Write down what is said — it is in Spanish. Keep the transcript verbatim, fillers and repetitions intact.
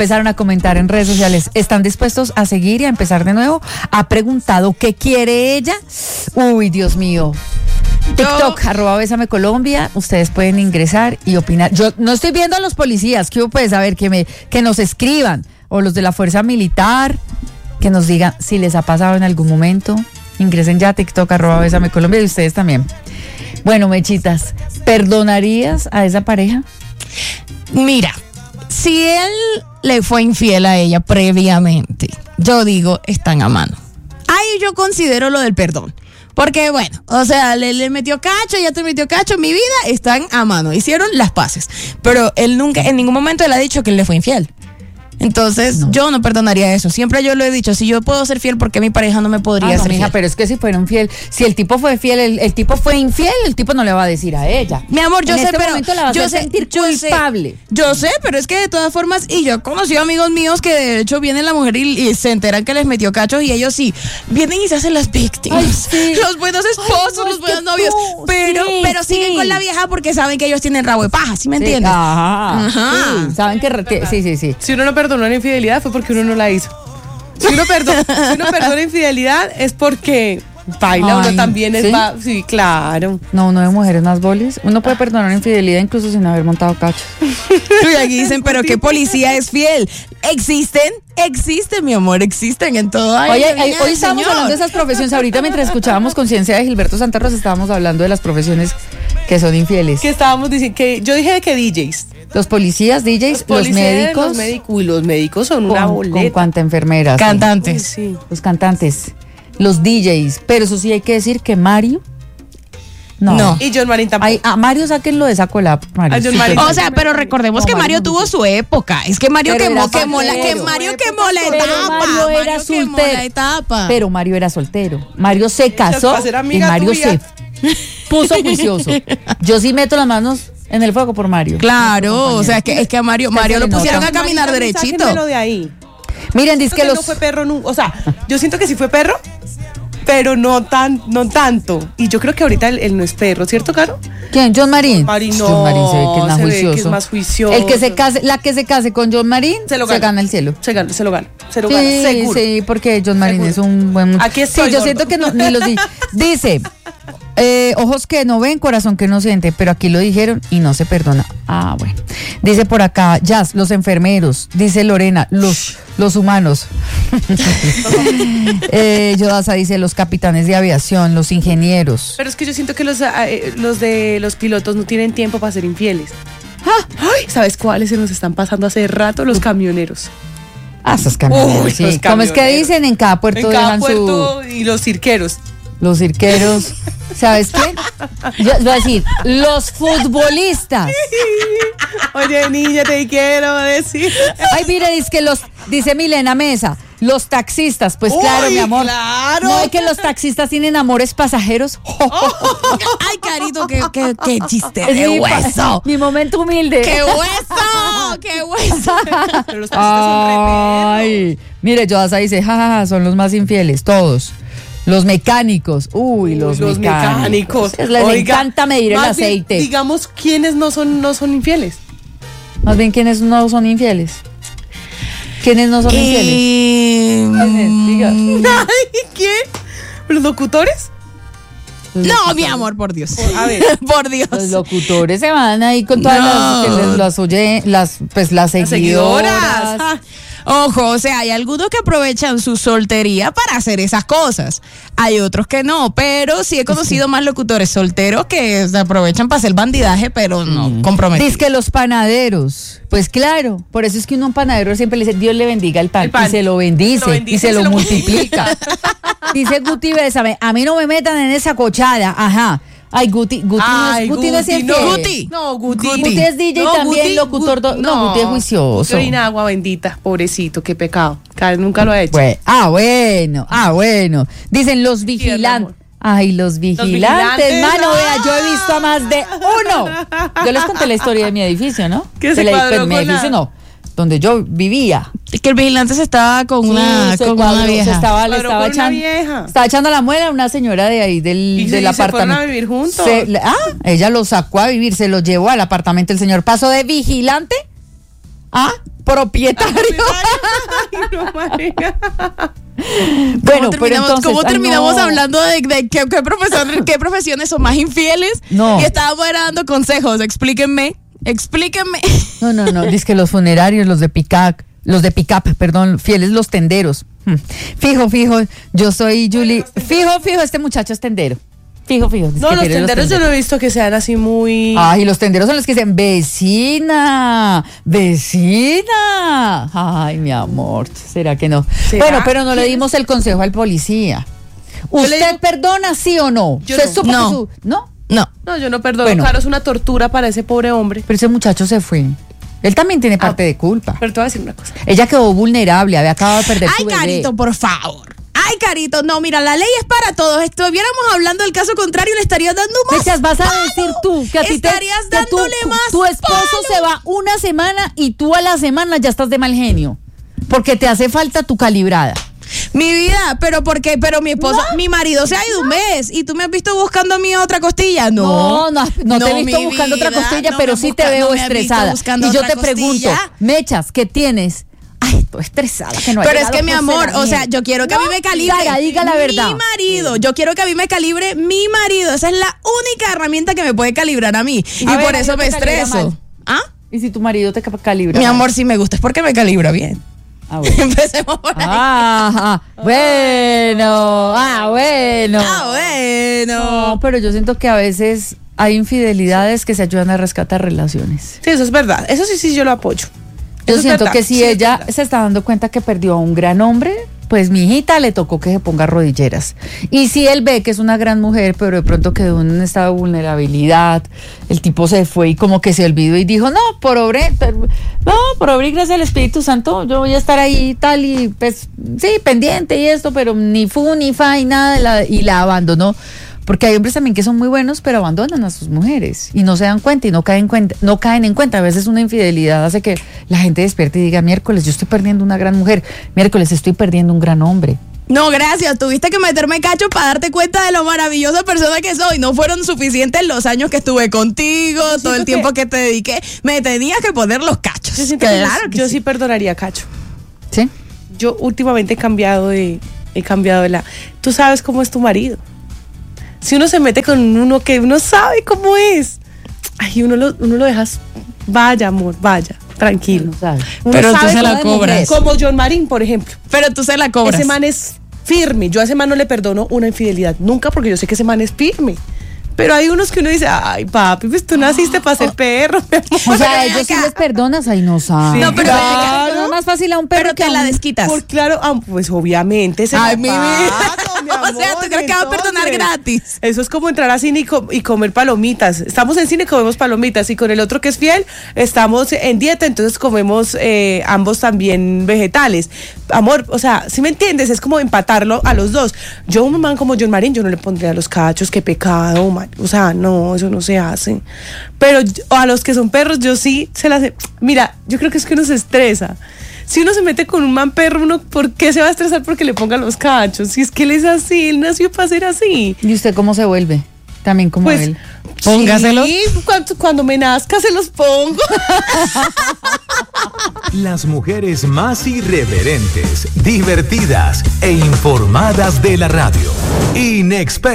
empezaron a comentar en redes sociales. ¿Están dispuestos a seguir y a empezar de nuevo? Ha preguntado qué quiere ella. Uy, Dios mío. TikTok, yo, arroba Bésame Colombia, ustedes pueden ingresar y opinar. Yo no estoy viendo a los policías, que pues a ver, que me, que nos escriban, o los de la fuerza militar, que nos digan si les ha pasado en algún momento. Ingresen ya a TikTok, arroba Bésame Colombia, y ustedes también. Bueno, Mechitas, ¿perdonarías a esa pareja? Mira, si él le fue infiel a ella previamente, yo digo, están a mano. Ahí yo considero lo del perdón. Porque bueno, o sea, le, le metió cacho, ya te metió cacho, mi vida, están a mano, hicieron las paces. Pero él nunca, en ningún momento él ha dicho que él le fue infiel. Entonces, no. yo no perdonaría eso. Siempre yo lo he dicho, si yo puedo ser fiel, ¿por qué mi pareja no me podría ah, no, ser mija, fiel? Pero es que si fueron fiel, si el tipo fue fiel, el, el tipo fue infiel, el tipo no le va a decir a ella. Mi amor, yo en sé, este pero momento la vas yo a sé, sentir yo culpable. Sé, yo sé, pero es que de todas formas, y yo he conocido amigos míos que de hecho viene la mujer y, y se enteran que les metió cachos y ellos sí, vienen y se hacen las víctimas. Ay, sí. Los buenos esposos, Ay, no, los buenos novios, tú, pero, sí, pero sí. siguen con la vieja porque saben que ellos tienen rabo de paja, ¿sí me sí, entiendes? Ajá. Ajá. Sí, saben que, que sí, sí, sí. Si uno no perdonó la infidelidad fue porque uno no la hizo. Si uno perdona, si uno perdona infidelidad es porque baila, Ay, uno también es ¿sí? Va, sí, claro. No, uno de mujeres más bolis. Uno puede perdonar infidelidad incluso sin haber montado cachos. Y aquí dicen, pero ¿qué policía es fiel? ¿Existen? Existen, mi amor, existen en todo. Ay, Oye, ay, hoy estamos hablando de esas profesiones. Ahorita mientras escuchábamos Conciencia de Gilberto Santa Rosa, estábamos hablando de las profesiones que son infieles. Que estábamos diciendo, que yo dije de que D Js. Los policías, D Js, los, policías, los médicos. Los médicos, y los médicos son una con, boleta. Con cuánta enfermeras. Cantantes. Sí. Sí. Los cantantes. Los D Js. Pero eso sí hay que decir que Mario. No. no. Y John Marín tampoco. Ay, a Mario sáquenlo de esa colap. Mario. Sí, Marín. O sea, pero recordemos no, que Mario, Mario tuvo su época. Es que Mario pero quemó, quemó la, que Mario quemó la etapa. Pero Mario era Mario soltero. La etapa. Pero Mario era soltero. Mario se casó y Mario tuya. se puso juicioso. Yo sí meto las manos en el fuego por Mario. Claro, o sea, es que, es que a Mario, Mario lo pusieron a caminar Mario, derechito. De ahí. Miren, dice que, que los... no fue perro nunca. O sea, yo siento que sí fue perro, pero no tan, no tanto. Y yo creo que ahorita él, él no es perro, ¿cierto, Caro? ¿Quién? John Marín. Marín no. John Marín se ve que es más se juicioso. Ve que es más juicioso. El que se case, la que se case con John Marín se, lo gana. se gana el cielo. Se gana, se lo gana. Se lo sí, gana, seguro. Sí, porque John Marín seguro. es un buen muchacho. Aquí estoy, sí, yo gordo. siento que no, ni los di. Dice, eh, ojos que no ven, corazón que no siente, pero aquí lo dijeron y no se perdona. Ah, bueno. Dice por acá, Jazz, los enfermeros. Dice Lorena, los, los humanos. eh, Yodasa dice, los capitanes de aviación, los ingenieros. Pero es que yo siento que los, eh, los de los pilotos no tienen tiempo para ser infieles. Ah, ay, ¿sabes cuáles se nos están pasando hace rato? Los camioneros. Ah, esos camioneros, Uy, sí. Los camioneros. ¿Cómo es que dicen? En cada puerto en cada dejan puerto su... y los cirqueros. Los cirqueros, ¿sabes qué? Yo voy a decir, los futbolistas. Oye, niña, te quiero decir. Ay, mire, dice que los, dice Milena Mesa, los taxistas, pues Uy, claro, mi amor. Claro. ¿No es que los taxistas tienen amores pasajeros? Oh, ay, Carito, qué, qué, qué chiste de mi, hueso. Mi momento humilde. ¡Qué hueso! ¡Qué hueso! Pero los taxistas son Ay, mire, Yodasa dice, jajaja, ja, ja, son los más infieles, todos. Los mecánicos, uy, los, los mecánicos. mecánicos. Les Oiga, encanta medir el aceite. Bien, digamos, ¿quiénes no son, no son infieles? Más bien, ¿quiénes no son infieles? ¿Quiénes no son eh, infieles? Diga. ¿Quién? ¿Los locutores? Los no, locutores. Mi amor, por Dios. Por, a ver. Por Dios. Los locutores se van ahí con todas no. las, que les, las oye, las, pues las seguidoras. Las seguidoras. Ah. Ojo, o sea, hay algunos que aprovechan su soltería para hacer esas cosas. Hay otros que no, pero sí he conocido más locutores solteros que se aprovechan para hacer bandidaje, pero no mm. comprometidos. Dice que los panaderos, pues claro, por eso es que uno a un panadero siempre le dice, Dios le bendiga el pan, el pan. y se lo bendice, lo bendice y se, se lo, lo multiplica. Dice Guti Bésame, a mí no me metan en esa cochada, ajá. Ay, Guti, Guti Ay, no es, Guti no es Guti, no, Guti. No, Guti. Guti es D J no, también, Guti, locutor. Do, no, no, Guti es juicioso. Guti orina agua bendita, pobrecito, qué pecado. Nunca lo ha hecho. Bueno, ah, bueno, ah, bueno. Dicen los vigilantes. Ay, los vigilantes, los vigilantes mano, vea, yo he visto a más de uno. Yo les conté la historia de mi edificio, ¿no? ¿Qué se de cuadró la, con mi edificio la... no, donde yo vivía. Es que el vigilante se estaba con sí, una, con cuadró, una vieja. Se estaba, le Cuadró estaba con echando, una vieja. Estaba echando la muela a una señora de ahí del, ¿Y del se, apartamento. ¿Se fueron a vivir juntos? Se, ah, ella lo sacó a vivir, se lo llevó al apartamento. El señor pasó de vigilante a propietario. Ay, no, María. Bueno, ¿Cómo pero terminamos, entonces, ¿cómo ay, terminamos no. hablando de, de qué, qué, profesor, qué profesiones son más infieles? No. Y estábamos era dando consejos. Explíquenme, explíquenme. No, no, no, dice que los funerarios, los de pick-up, los de pick-up, perdón, fieles los tenderos. Hmm. Fijo, fijo, yo soy Julie. Fijo, fijo, este muchacho es tendero. Fijo, fijo. dice No, que los fiel tenderos yo no he visto que sean así muy... Ay, los tenderos son los que dicen, vecina, vecina. Ay, mi amor, ¿será que no? ¿Será? Bueno, pero no le dimos el consejo al policía. Yo le ¿Usted digo- perdona, sí o no? Yo ¿Usted no. supo que No. su- ¿No? No. No, yo no perdono. Bueno. Claro, es una tortura para ese pobre hombre. Pero ese muchacho se fue. Él también tiene parte de culpa. Pero te voy a decir una cosa. Ella quedó vulnerable, había acabado de perder Ay, su bebé. Carito, por favor. Ay, Carito, no, mira, la ley es para todos. Estuviéramos hablando del caso contrario, le estarías dando más Mechas, vas a palo. decir tú que a ti te, Estarías que tú- dándole tu, más tu esposo palo. se va una semana y tú a la semana ya estás de mal genio. Porque te hace falta tu calibrada. Mi vida, pero ¿por qué? Pero mi esposo, No. mi marido se ha ido un mes y tú me has visto buscando a mí otra costilla. No, No, no, no, te he visto mi buscando otra vida, costilla, no pero me sí busca- te veo no me has visto estresada. buscando Y yo otra te pregunto, costilla. Mechas, ¿qué tienes? Ay, estoy estresada que no ha Pero es llegado que mi amor, o sea, funcionamiento. yo quiero que a mí No, me calibre Sara, diga la verdad. mi marido. Yo quiero que a mí me calibre mi marido. Esa es la única herramienta que me puede calibrar a mí. Y A ver, por a eso mí me te calibra estreso. mal. ¿Ah? ¿Y si tu marido te ca- calibra? Mi mal? amor, si me gusta es porque me calibra bien. Ah, bueno. Empecemos por ahí. Ah, bueno, ah, bueno. Ah, bueno. No, pero yo siento que a veces hay infidelidades que se ayudan a rescatar relaciones. Sí, eso es verdad. Eso sí, sí, yo lo apoyo. Yo Eso es siento verdad. que si Sí, es ella verdad. se está dando cuenta que perdió a un gran hombre, pues mi hijita le tocó que se ponga rodilleras. Y si él ve que es una gran mujer, pero de pronto quedó en un estado de vulnerabilidad, el tipo se fue y como que se olvidó y dijo, no, por obra, no, por obra y gracia del Espíritu Santo, yo voy a estar ahí y tal, y pues sí, pendiente y esto, pero ni fu, ni fa, y nada, y la, y la abandonó. Porque hay hombres también que son muy buenos, pero abandonan a sus mujeres y no se dan cuenta y no caen, cuenta, no caen en cuenta. A veces una infidelidad hace que la gente despierte y diga, miércoles, yo estoy perdiendo una gran mujer, miércoles, estoy perdiendo un gran hombre. No, gracias. Tuviste que meterme cacho para darte cuenta de lo maravillosa persona que soy. No fueron suficientes los años que estuve contigo, todo el que- tiempo que te dediqué. Me tenías que poner los cachos. Yo siento que claro yo, que yo sí. sí perdonaría a Cacho. ¿Sí? Yo últimamente he cambiado de... He cambiado de la... Tú sabes cómo es tu marido. Si uno se mete con uno que uno sabe cómo es, ay, uno lo, uno lo dejas... Vaya, amor, vaya, tranquilo. No sabe. Uno Pero tú sabe se la cómo es cobras. mujer. Como John Marín, por ejemplo. Pero tú se la cobras. Ese man es firme. Yo a ese man no le perdono una infidelidad nunca porque yo sé que ese man es firme. Pero hay unos que uno dice, ay, papi, pues tú naciste para ser perro, mi amor. O sea, a ven ellos sí acá. les perdonas, ay, no sabe. Sí, No, pero claro. ven acá. Es más fácil a un perro Pero que te a la un- desquitas. Por claro, ah, pues obviamente. ese Ay, mi zapato, vida. mi O sea, amor, ¿tú crees que va a perdonar entonces, gratis? Eso es como entrar a cine y, co- y comer palomitas. Estamos en cine y comemos palomitas. Y con el otro que es fiel, estamos en dieta, entonces comemos eh, ambos también vegetales. Amor, o sea, si me entiendes, es como empatarlo a los dos. Yo, un man como John Marín, yo no le pondría los cachos, qué pecado, man. O sea, no, eso no se hace. Pero yo- a los que son perros, yo sí se las... Mira, yo creo que es que uno se estresa. Si uno se mete con un man perro, uno, ¿por qué se va a estresar porque le pongan los cachos? Si es que él es así, él nació para ser así. ¿Y usted cómo se vuelve? También como Pues, él. Póngaselos. Sí, cuando, cuando me nazca se los pongo. Las mujeres más irreverentes, divertidas e informadas de la radio. Inexpertas.